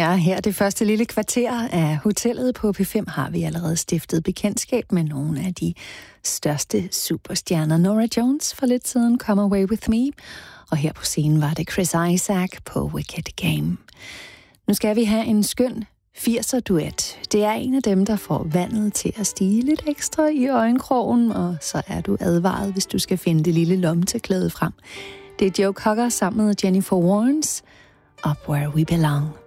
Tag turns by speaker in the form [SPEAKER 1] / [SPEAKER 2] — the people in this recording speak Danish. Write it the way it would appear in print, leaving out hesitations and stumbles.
[SPEAKER 1] Ja, her det første lille kvarter af hotellet på P5 har vi allerede stiftet bekendtskab med nogle af de største superstjerner. Norah Jones for lidt siden, Come Away With Me, og her på scenen var det Chris Isaak på Wicked Game. Nu skal vi have en skøn 80'er-duet. Det er en af dem, der får vandet til at stige lidt ekstra i øjenkrogen, og så er du advaret, hvis du skal finde det lille lommetørklæde frem. Det er Joe Cocker sammen med Jennifer Warnes, Up Where We Belong.